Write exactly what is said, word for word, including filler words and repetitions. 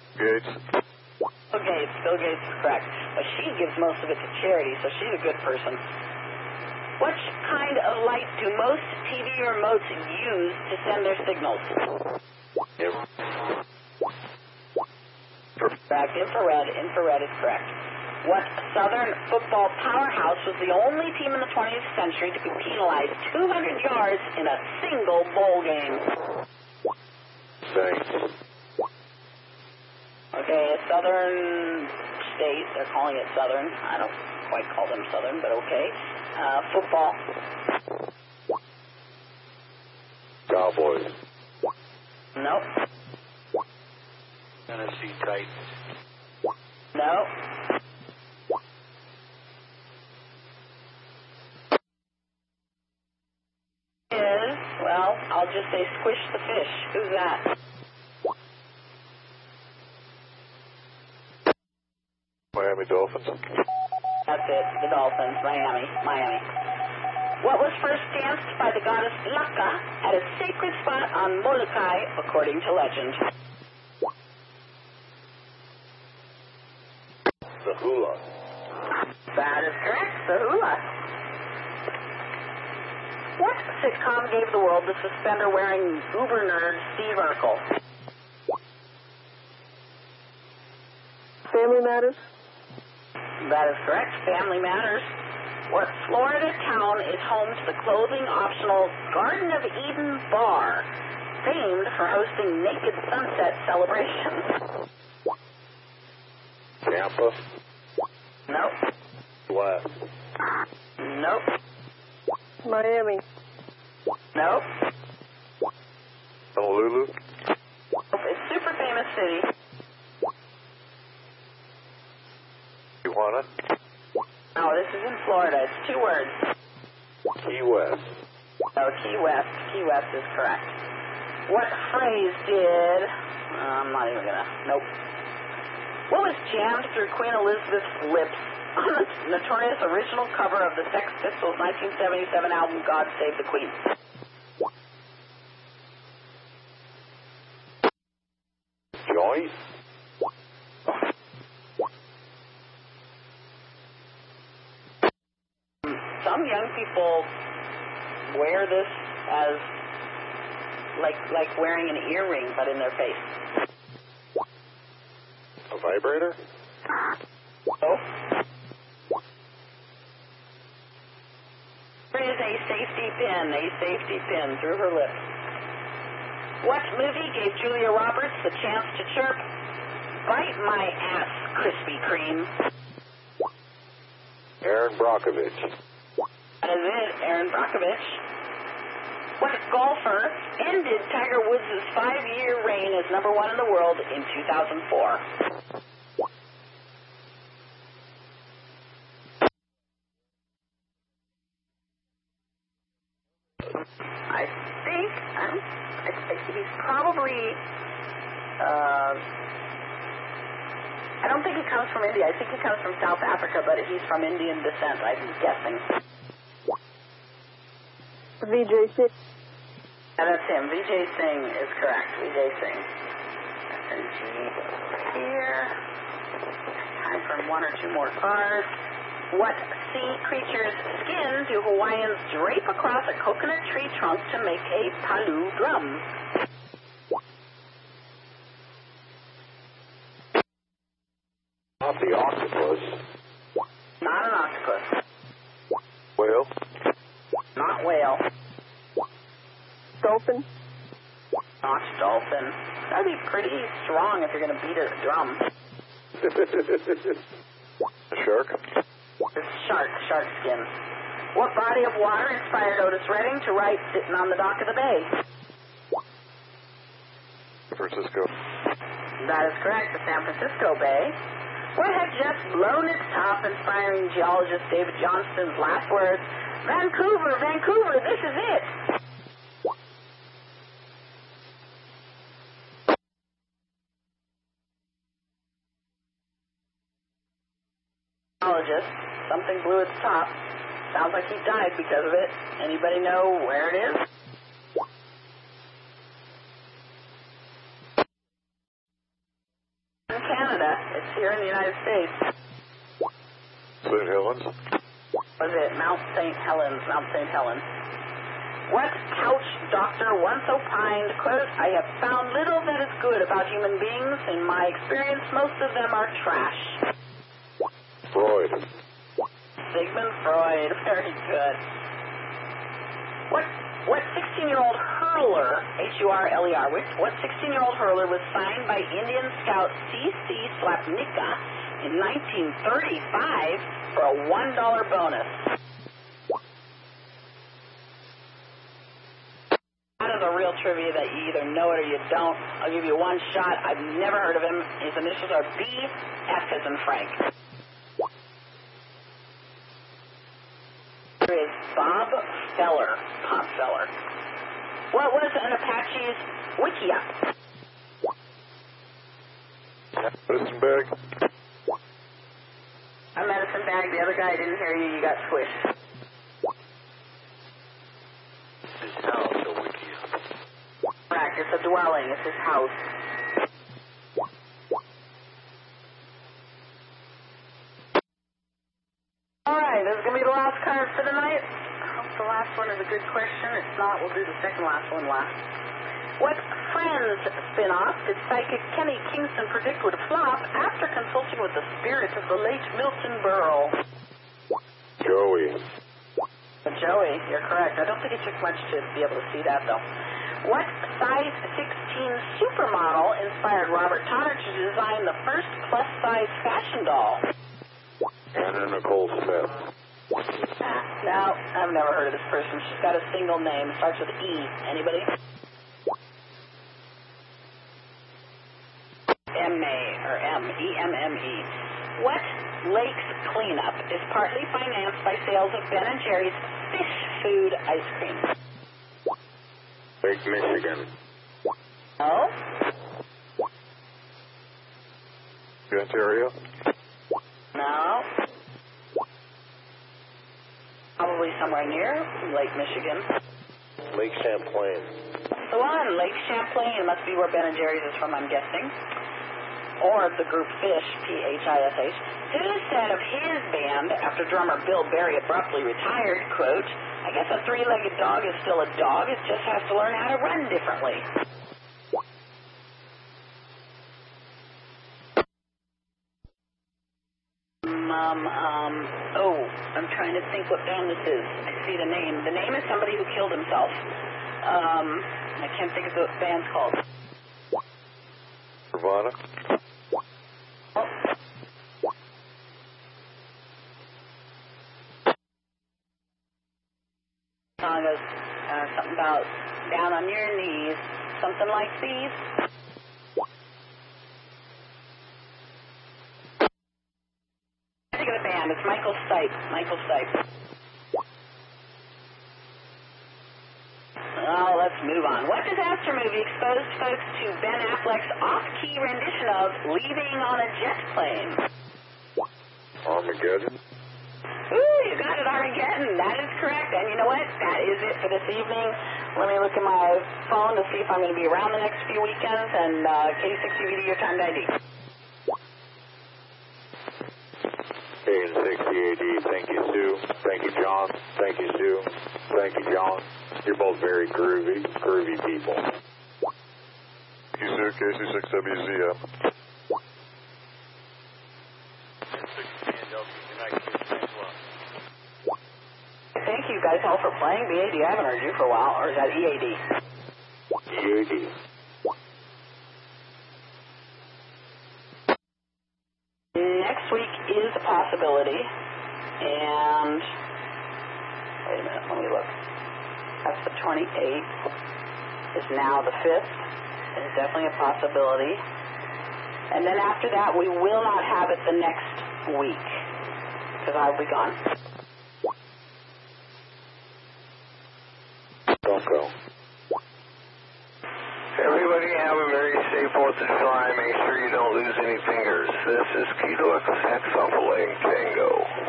Gates. Bill Gates. Bill Gates is correct. But she gives most of it to charity, so she's a good person. What kind of light do most T V remotes use to send their signals? Correct. Infrared. Infrared is correct. What Southern football powerhouse was the only team in the twentieth century to be penalized two hundred yards in a single bowl game? Saints. Okay, a Southern state. They're calling it Southern. I don't quite call them Southern, but okay. Uh, football. Cowboys. Nope. Tennessee Titans. No. Is, well, I'll just say squish the fish. Who's that? Miami Dolphins. That's it. The Dolphins. Miami. Miami. What was first danced by the goddess Laka at a sacred spot on Molokai, according to legend? The hula. That is correct. The hula. What sitcom gave the world the suspender-wearing uber nerd Steve Urkel? Family Matters? That is correct. Family Matters. What Florida town is home to the clothing-optional Garden of Eden Bar, famed for hosting naked sunset celebrations? Tampa. Nope. West. Nope. Miami. Nope. Honolulu. It's a super famous city. Tijuana. No, this is in Florida. It's two words. Key West. No, Key West. Key West is correct. What phrase did... Uh, I'm not even gonna... Nope. What was jammed through Queen Elizabeth's lips on the notorious original cover of the Sex Pistols' nineteen seventy-seven album God Save the Queen? Joyce. Some young people wear this as like like wearing an earring, but in their face. A vibrator. Oh. There is a safety pin, a safety pin through her lips. What movie gave Julia Roberts the chance to chirp, "Bite my ass, Krispy Kreme"? Aaron Brockovich. That is it, Aaron Brockovich. What golfer ended Tiger Woods' five-year reign as number one in the world in two thousand four? I think um, I, I, he's probably. Uh, I don't think he comes from India. I think he comes from South Africa, but he's from Indian descent. I'm guessing. V J Singh. And that's him. V J Singh is correct. V J Singh. S N G here. Time for one or two more cards. What sea creature's skin do Hawaiians drape across a coconut tree trunk to make a palu drum? Not the octopus. Not an octopus. Whale. Not whale. Dolphin. Not dolphin. That'd be pretty strong if you're going to beat a drum. Shark. It's shark, shark skin. What body of water inspired Otis Redding to write "Sitting on the Dock of the Bay"? Francisco. That is correct, the San Francisco Bay. What had just blown its top, inspiring geologist David Johnston's last words? "Vancouver, Vancouver, this is it." Geologist, something blew its top. Sounds like he died because of it. Anybody know where it is? Canada. It's here in the United States. Saint Helens. Was it Mount Saint Helens? Mount Saint Helens. What couch doctor once opined, quote, I have found little that is good about human beings. In my experience, most of them are trash. Freud. Sigmund Freud. Very good. What what sixteen-year-old hurler, H U R L E R, which, what sixteen-year-old hurler was signed by Indian scout C C Slapnicka in nineteen thirty-five for a one dollar bonus? That is a real trivia that you either know it or you don't. I'll give you one shot. I've never heard of him. His initials are B, F as in Frank. Here is Bob Feller. Bob Feller. What was an Apache's Wikia? Medicine bag. A medicine bag. The other guy didn't hear you. You got squished. His house, a Wikia. Correct. It's a dwelling. It's his house. All right. This is going to be the last card for tonight. I hope the last one is a good question. If not, we'll do the second last one last. What Friends spin-off did psychic Kenny Kingston predict would flop after consulting with the spirit of the late Milton Berle? Joey. Joey, you're correct. I don't think it took much to be able to see that, though. What size sixteen supermodel inspired Robert Tonner to design the first plus-size fashion doll? Anna Nicole Smith. No, I've never heard of this person. She's got a single name. Starts with E. Anybody? M A or M. E M M E. What Lakes cleanup is partly financed by sales of Ben and Jerry's fish food ice cream? Lake Michigan. No? Ontario. No? Probably somewhere near Lake Michigan. Lake Champlain. The one, Lake Champlain, must be where Ben and Jerry's is from, I'm guessing. Or the group Fish, P H I S H, who said of his band, after drummer Bill Berry abruptly retired, quote, I guess a three-legged dog is still a dog, it just has to learn how to run differently. Um, um, oh, I'm trying to think what band this is. I see the name. The name is somebody who killed himself. Um, I can't think of what the band's called. Nirvana. Oh. Song goes, uh, something about down on your knees, something like these. Think of the band. It's Michael Stipe. Michael Stipe. Oh, let's move on. What disaster movie exposed folks to Ben Affleck's off-key rendition of Leaving on a Jet Plane? Armageddon. Ooh, you got it, Armageddon. That is correct. And you know what? That is it for this evening. Let me look at my phone to see if I'm going to be around the next few weekends. And uh, K six U V D, your timed I D. K sixty A D, thank you, Sue. Thank you, John. Thank you, Sue. Thank you, John. You're both very groovy, groovy people. Thank you, Sue. K C six W Z M. Thank you guys all for playing. B A D, I haven't heard you for a while. Or is that E A D? E A D. Next week is a possibility. And, wait a minute, let me look. That's the twenty-eighth. Is now the fifth. It's definitely a possibility. And then after that, we will not have it the next week. Because I'll be gone. Don't go. Everybody have a very safe fourth of July. Make sure you don't lose any fingers. This is Kilo Echo Sax Alpha Lane Tango.